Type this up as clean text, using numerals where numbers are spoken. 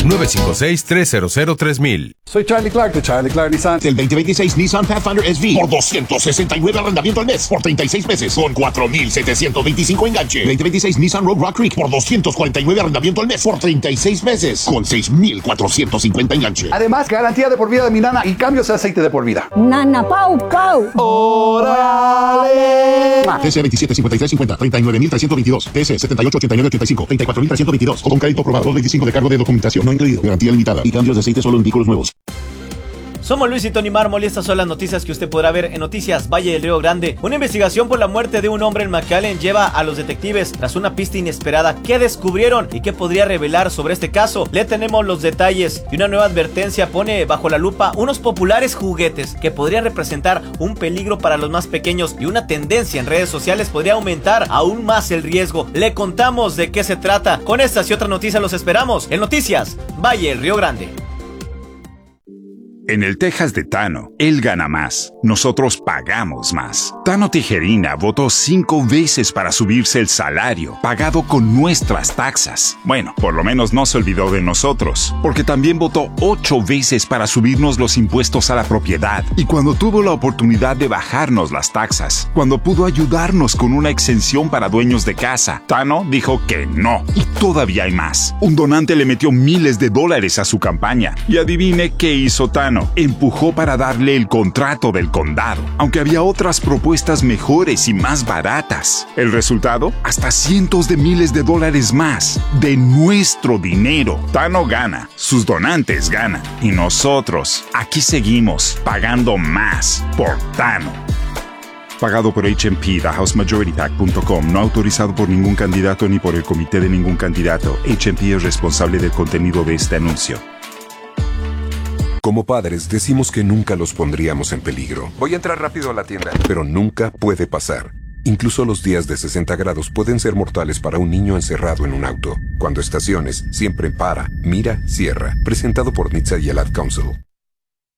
956-300-3000. Soy Charlie Clark de Charlie Clark Nissan. Del 2026 Nissan Pathfinder SV por $269 arrendamiento al mes por 36 meses con 4,725 enganche. 2026 Nissan Rogue Rock Creek por $249 arrendamiento al mes por 36 meses con 6,450 enganche. Además, garantía de por vida de mi nana y cambios de aceite de por vida. Nana Pau Pau. ¡Órale! TC 275350, 39,322. TC 788985, 34,322. Con crédito aprobado, 225 de cargo de documentación no incluido. Garantía limitada y cambios de aceite solo en vehículos nuevos. Somos Luis y Tony Mármol y estas son las noticias que usted podrá ver en Noticias Valle del Río Grande. Una investigación por la muerte de un hombre en McAllen lleva a los detectives tras una pista inesperada. ¿Qué descubrieron y qué podría revelar sobre este caso? Le tenemos los detalles. Y una nueva advertencia pone bajo la lupa unos populares juguetes que podrían representar un peligro para los más pequeños, y una tendencia en redes sociales podría aumentar aún más el riesgo. Le contamos de qué se trata. Con estas y otras noticias los esperamos en Noticias Valle del Río Grande. En el Texas de Tano, él gana más. Nosotros pagamos más. Tano Tijerina votó 5 veces para subirse el salario, pagado con nuestras taxas. Bueno, por lo menos no se olvidó de nosotros, porque también votó 8 veces para subirnos los impuestos a la propiedad. Y cuando tuvo la oportunidad de bajarnos las taxas, cuando pudo ayudarnos con una exención para dueños de casa, Tano dijo que no. Y todavía hay más. Un donante le metió miles de dólares a su campaña. Y adivine qué hizo Tano. Empujó para darle el contrato del condado, aunque había otras propuestas mejores y más baratas. El resultado, hasta cientos de miles de dólares más de nuestro dinero. Tano gana, sus donantes ganan, y nosotros aquí seguimos pagando más por Tano. Pagado por HMP, TheHouseMajorityPAC.com, no autorizado por ningún candidato ni por el comité de ningún candidato. HMP es responsable del contenido de este anuncio. Como padres, decimos que nunca los pondríamos en peligro. Voy a entrar rápido a la tienda. Pero nunca puede pasar. Incluso los días de 60 grados pueden ser mortales para un niño encerrado en un auto. Cuando estaciones, siempre para, mira, cierra. Presentado por NHTSA y el Ad Council.